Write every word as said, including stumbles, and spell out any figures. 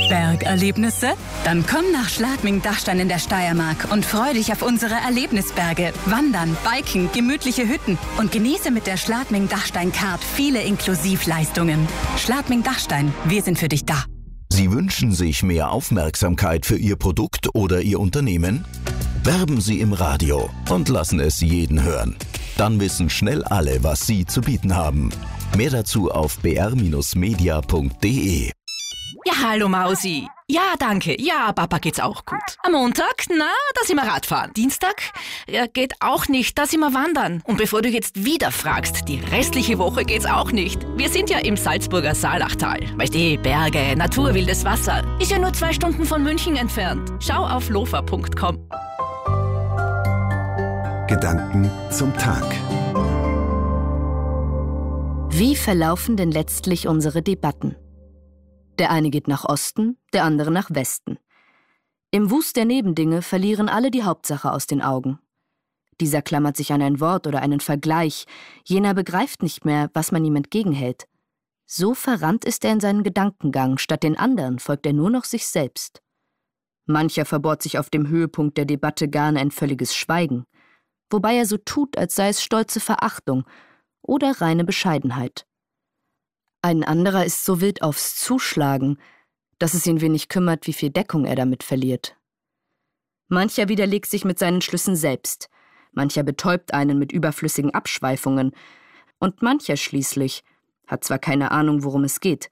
Bergerlebnisse? Dann komm nach Schladming-Dachstein in der Steiermark und freu dich auf unsere Erlebnisberge. Wandern, Biken, gemütliche Hütten und genieße mit der Schladming-Dachstein-Card viele Inklusivleistungen. Schladming-Dachstein, wir sind für dich da. Sie wünschen sich mehr Aufmerksamkeit für Ihr Produkt oder Ihr Unternehmen? Werben Sie im Radio und lassen es jeden hören. Dann wissen schnell alle, was Sie zu bieten haben. Mehr dazu auf b r Bindestrich media punkt d e. Ja, hallo Mausi. Ja, danke. Ja, Papa geht's auch gut. Am Montag, na, da sind wir Radfahren. Dienstag, ja, geht auch nicht, da sind wir wandern. Und bevor du jetzt wieder fragst, die restliche Woche geht's auch nicht. Wir sind ja im Salzburger Saalachtal. Weißt du, Berge, Natur, wildes Wasser. Ist ja nur zwei Stunden von München entfernt. Schau auf lofa punkt com. Gedanken zum Tag. Wie verlaufen denn letztlich unsere Debatten? Der eine geht nach Osten, der andere nach Westen. Im Wust der Nebendinge verlieren alle die Hauptsache aus den Augen. Dieser klammert sich an ein Wort oder einen Vergleich, jener begreift nicht mehr, was man ihm entgegenhält. So verrannt ist er in seinen Gedankengang, statt den anderen folgt er nur noch sich selbst. Mancher verbohrt sich auf dem Höhepunkt der Debatte gar in ein völliges Schweigen, wobei er so tut, als sei es stolze Verachtung oder reine Bescheidenheit. Ein anderer ist so wild aufs Zuschlagen, dass es ihn wenig kümmert, wie viel Deckung er damit verliert. Mancher widerlegt sich mit seinen Schlüssen selbst, mancher betäubt einen mit überflüssigen Abschweifungen, und mancher schließlich hat zwar keine Ahnung, worum es geht,